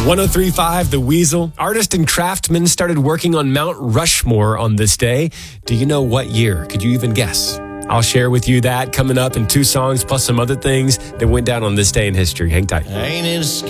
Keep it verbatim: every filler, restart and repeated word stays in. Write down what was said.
one oh three point five The Weasel. Artist and craftsman started working on Mount Rushmore on this day. Do you know what year? Could you even guess? I'll share with you that coming up in two songs plus some other things that went down on this day in history. Hang tight. Ain't it